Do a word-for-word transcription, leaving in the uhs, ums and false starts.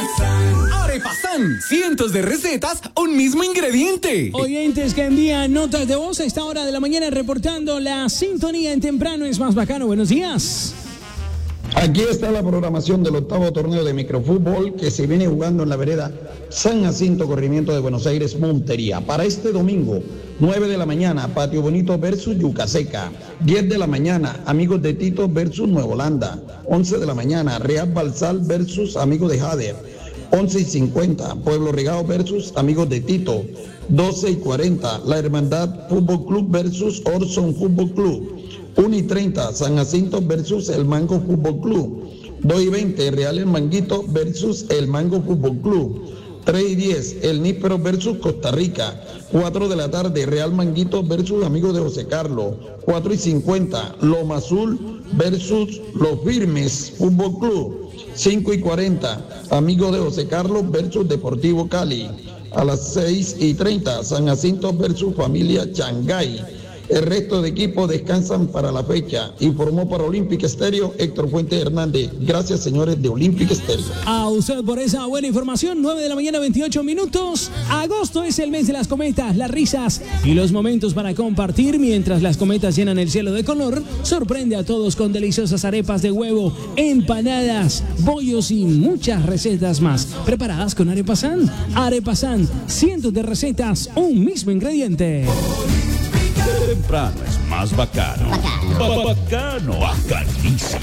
Arepasan, cientos de recetas, un mismo ingrediente. Oyentes que envían notas de voz a esta hora de la mañana reportando la sintonía en Temprano es Más Bacano. Buenos días. Aquí está la programación del octavo torneo de microfútbol que se viene jugando en la vereda San Jacinto, corregimiento de Buenos Aires, Montería. Para este domingo, nueve de la mañana, Patio Bonito versus Yuca Seca. diez de la mañana, Amigos de Tito versus Nueva Holanda. once de la mañana, Real Balsal versus Amigos de Jader. once y cincuenta, Pueblo Regado versus Amigos de Tito. doce y cuarenta, La Hermandad Fútbol Club versus Orson Fútbol Club. una y treinta, San Jacinto versus El Mango Fútbol Club. dos y veinte, Real El Manguito versus El Mango Fútbol Club. tres y diez, El Níspero versus Costa Rica. cuatro de la tarde, Real Manguito versus Amigos de José Carlos. cuatro y cincuenta, Loma Azul versus Los Firmes Fútbol Club. cinco y cuarenta, Amigos de José Carlos versus Deportivo Cali. A las seis y treinta, San Jacinto versus Familia Changay. El resto de equipos descansan para la fecha. Informó para Olympic Estéreo Héctor Fuentes Hernández. Gracias, señores de Olympic Estéreo. A usted por esa buena información. nueve de la mañana, veintiocho minutos. Agosto es el mes de las cometas, las risas y los momentos para compartir. Mientras las cometas llenan el cielo de color, sorprende a todos con deliciosas arepas de huevo, empanadas, bollos y muchas recetas más. Preparadas con Arepasan. Arepasan, cientos de recetas, un mismo ingrediente. Temprano es más bacano. Bacano. Bacano. Bacanísimo.